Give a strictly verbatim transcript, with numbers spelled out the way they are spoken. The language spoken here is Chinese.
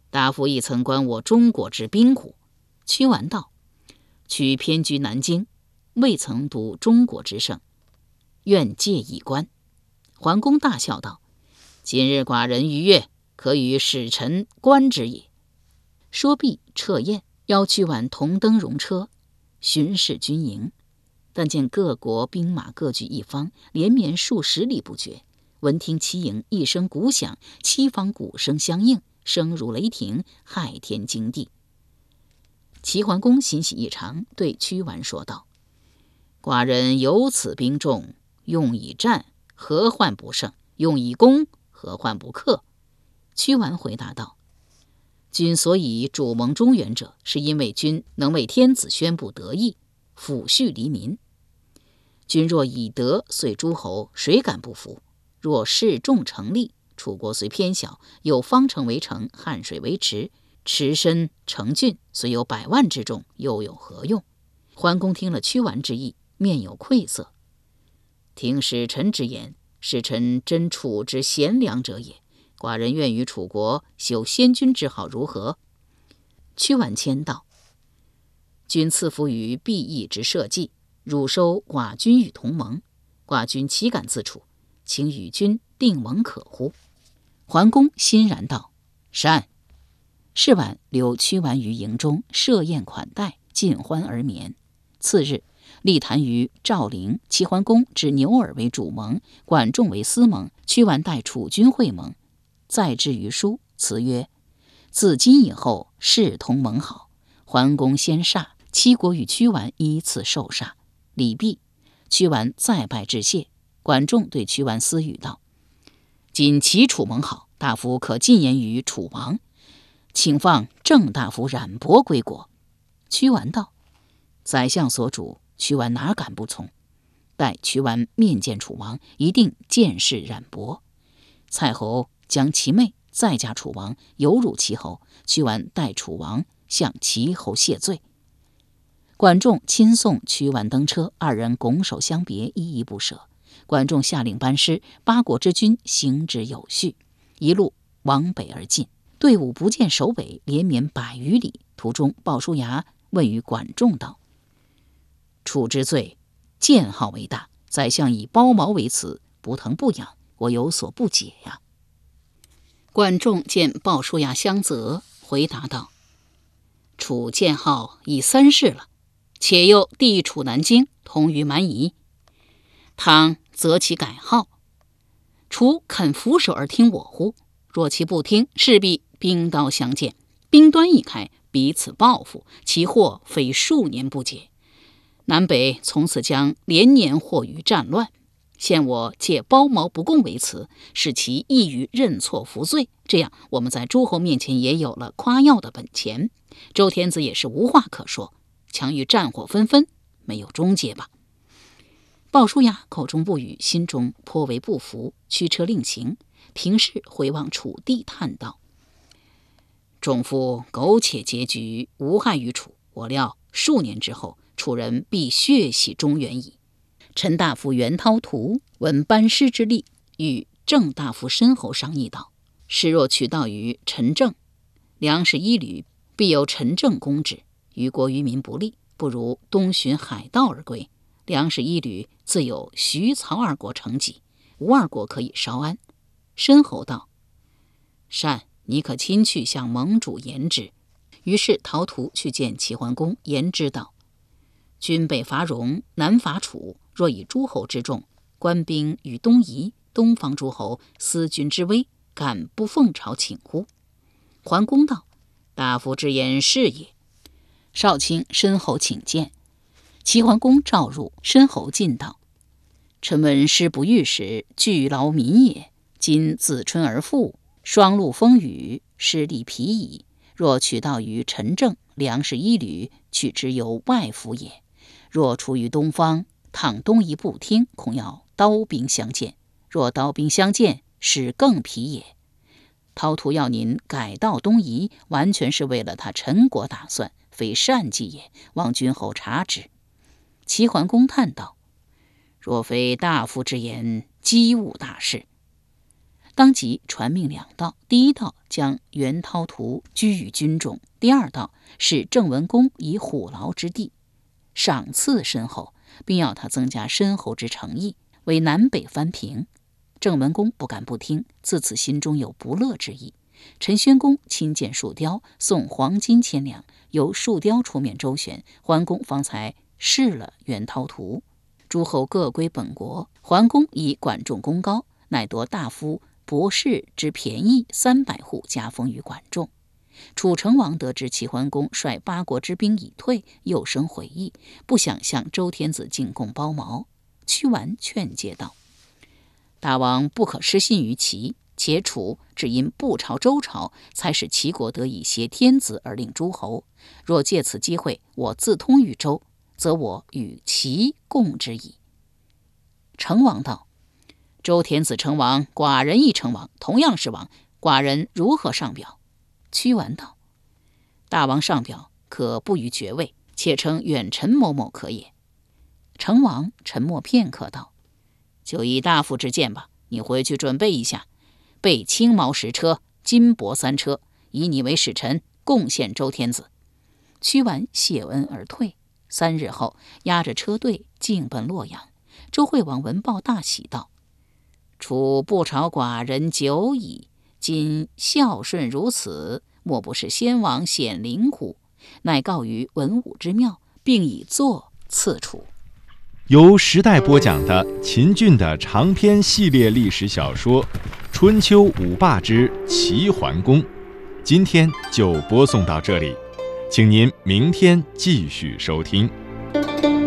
大夫亦曾观我中国之兵乎？”屈完道：“屈偏居南京，未曾读中国之胜，愿借一观。”桓公大笑道：“今日寡人逾越，可与使臣观之也。”说毕，撤宴，邀屈完同登戎车，巡视军营。但见各国兵马各据一方，连绵数十里不绝。闻听齐营一声鼓响，七方鼓声相应，声如雷霆，骇天惊地。齐桓公欣喜异常，对屈完说道：“寡人有此兵众，用以战，何患不胜？用以攻，何患不克？”屈完回答道：“君所以主盟中原者，是因为君能为天子宣布德义，抚恤黎民。君若以德遂诸侯，谁敢不服？若示众成立，楚国虽偏小，有方城为城，汉水为池，池深成郡，虽有百万之众，又有何用？”桓公听了屈完之意，面有愧色。听使臣之言，使臣真楚之贤良者也。寡人愿与楚国修先君之好，如何？屈完谦道：“君赐福于毕义之社稷，汝收寡君与同盟，寡君岂敢自处？请与君定盟可乎？”桓公欣然道：“善。”是晚，留屈完于营中，设宴款待，尽欢而眠。次日，立谈于赵陵，齐桓公指牛耳为主盟，管仲为司盟，屈完代楚军会盟，再之于书，辞曰：“自今以后，视同盟好。”桓公先煞，七国与屈完依次受煞。礼毕，屈完再拜致谢。管仲对屈完私语道：“今齐楚盟好，大夫可进言于楚王，请放郑大夫冉伯归国。”屈完道：“宰相所主，屈完哪敢不从？待屈完面见楚王，一定见识冉伯。蔡侯将其妹再嫁楚王，有辱齐侯。屈完待楚王向齐侯谢罪。”管仲亲送屈完登车，二人拱手相别，依依不舍。管仲下令班师，八国之军行之有序，一路往北而进。队伍不见首尾，连绵百余里。途中，鲍叔牙问于管仲道：“楚之罪，见好为大，宰相以包毛为辞，不疼不痒，我有所不解呀。”管仲见鲍叔牙相责，回答道：“楚建号已三世了，且又地处南京，同于蛮夷，倘择其改号，楚肯俯首而听我乎？若其不听，势必兵刀相见，兵端一开，彼此报复，其祸非数年不解。南北从此将连年祸于战乱。现我借包毛不共为辞，使其易于认错服罪，这样我们在诸侯面前也有了夸耀的本钱。周天子也是无话可说，强于战火纷纷，没有终结吧。”鲍叔牙口中不语，心中颇为不服，驱车令行。平视回望楚地，叹道：“众夫苟且结局，无害于楚。我料数年之后，楚人必血洗中原矣。”陈大夫袁涛图闻班师之力，与郑大夫申侯商议道：“是若取道于陈郑，粮食一旅，必由陈郑供之，于国于民不利，不如东巡海盗而归。粮食一旅，自有徐曹二国承给，吴二国可以稍安。”申侯道：“善，你可亲去向盟主言之。”于是陶图去见齐桓公，言之道：“君北伐戎，南伐楚，若以诸侯之众，官兵与东夷，东方诸侯思君之威，敢不奉朝请乎？”桓公道：“大夫之言是也。”少卿申侯请见。齐桓公召入，申侯进道：“臣闻师不遇时，俱劳民也。今自春而复，霜露风雨，失力疲矣。若取道于陈郑，粮食一旅，取之由外服也。若出于东方，倘东夷不听，恐要刀兵相见。若刀兵相见，使更疲也。陶图要您改道东夷，完全是为了他陈国打算，非善计也，望君侯察之。”齐桓公叹道：“若非大夫之言，机误大事。” 当即传命两道：第一道将袁涛图居于军中，第二道使郑文公以虎牢之地，赏赐申侯，并要他增加申侯之诚意，为南北藩平。郑文公不敢不听，自此心中有不乐之意。陈宣公亲见树雕，送黄金千两，由树雕出面周旋，桓公方才释了袁涛图。诸侯各归本国，桓公以管仲功高，乃夺大夫博士之便宜三百户，加封于管仲。楚成王得知齐桓公率八国之兵已退，又生悔意，不想向周天子进贡包毛。屈完劝诫道：大王不可失信于齐，且楚只因不朝周朝，才使齐国得以挟天子而令诸侯。若借此机会，我自通于周，则我与齐共之矣。成王道：周天子称王，寡人亦称王，同样是王，寡人如何上表？屈完道：大王上表，可不于爵位，且称远臣某某可也。成王沉默片刻道：就以大夫之见吧，你回去准备一下，备青毛十车，金帛三车，以你为使臣，贡献周天子。屈完谢恩而退。三日后，押着车队径奔洛阳。周惠王闻报大喜道：楚不朝寡人久矣，今孝顺如此，莫不是先王显灵乎？乃告于文武之庙，并以座赐楚。 由时代播讲的秦俊的长篇系列历史小说《春秋五霸之齐桓公》，今天就播送到这里，请您明天继续收听。